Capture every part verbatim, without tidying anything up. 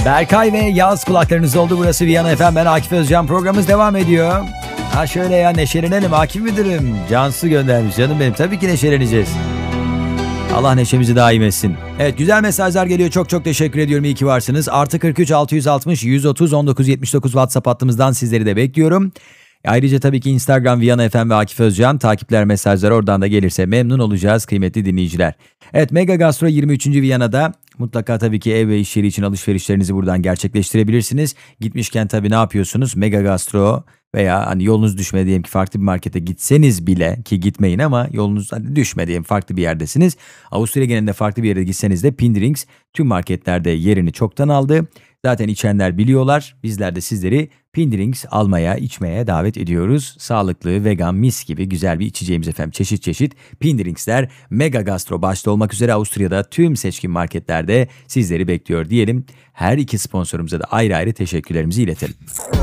Berkay ve Yağız kulaklarınız oldu. Burası Viyana F M. Ben Akif Özcan. Programımız devam ediyor. Ha şöyle ya, neşelenelim Akif müdürüm. Cansu göndermiş canım benim. Tabii ki neşeleneceğiz. Allah neşemizi daim etsin. Evet, güzel mesajlar geliyor. Çok çok teşekkür ediyorum. İyi ki varsınız. Artı kırk üç altı yüz altmış yüz otuz on dokuz yetmiş dokuz WhatsApp hattımızdan sizleri de bekliyorum. Ayrıca tabii ki Instagram Viyana F M ve Akif Özcan. Takipler, mesajlar oradan da gelirse memnun olacağız kıymetli dinleyiciler. Evet, Mega Gastro yirmi üçüncü Viyana'da. Mutlaka tabii ki ev ve iş yeri için alışverişlerinizi buradan gerçekleştirebilirsiniz. Gitmişken tabii ne yapıyorsunuz? Mega Gastro veya hani yolunuz düşmedi diyelim ki farklı bir markete gitseniz bile, ki gitmeyin ama yolunuz hani düşmedi diyelim, farklı bir yerdesiniz. Avusturya genelinde farklı bir yere gitseniz de Pindrings tüm marketlerde yerini çoktan aldı. Zaten içenler biliyorlar. Bizler de sizleri Pindrings almaya, içmeye davet ediyoruz. Sağlıklı, vegan, mis gibi güzel bir içeceğimiz efendim. Çeşit çeşit Pindrings'ler Mega Gastro başta olmak üzere Avusturya'da tüm seçkin marketlerde sizleri bekliyor diyelim. Her iki sponsorumuza da ayrı ayrı teşekkürlerimizi iletelim.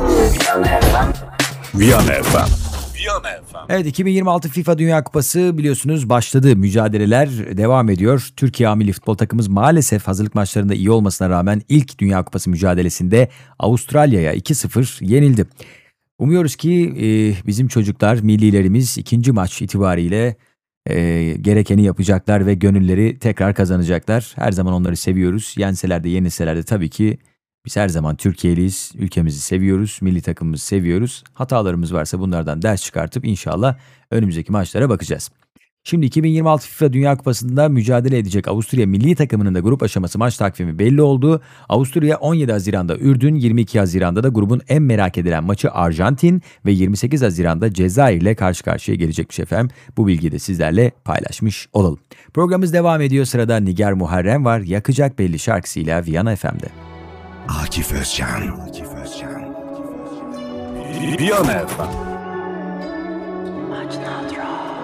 Viyana F M. Evet, iki bin yirmi altı FIFA Dünya Kupası biliyorsunuz başladı. Mücadeleler devam ediyor. Türkiye milli futbol takımımız maalesef hazırlık maçlarında iyi olmasına rağmen ilk Dünya Kupası mücadelesinde Avustralya'ya iki sıfır yenildi. Umuyoruz ki e, bizim çocuklar, millilerimiz ikinci maç itibariyle e, gerekeni yapacaklar ve gönülleri tekrar kazanacaklar. Her zaman onları seviyoruz. Yenseler de yenilseler de tabii ki biz her zaman Türkiye'liyiz, ülkemizi seviyoruz, milli takımımızı seviyoruz. Hatalarımız varsa bunlardan ders çıkartıp inşallah önümüzdeki maçlara bakacağız. Şimdi iki bin yirmi altı FIFA Dünya Kupası'nda mücadele edecek Avusturya milli takımının da grup aşaması maç takvimi belli oldu. Avusturya on yedi Haziran'da Ürdün, yirmi iki Haziran'da da grubun en merak edilen maçı Arjantin ve yirmi sekiz Haziran'da Cezayir ile karşı karşıya gelecekmiş efendim. Bu bilgiyi de sizlerle paylaşmış olalım. Programımız devam ediyor. Sırada Nigar Muharrem var. Yakacak Belli şarkısıyla Viyana F M'de. Akif Özcan. Akif Özcan. Viyana F M.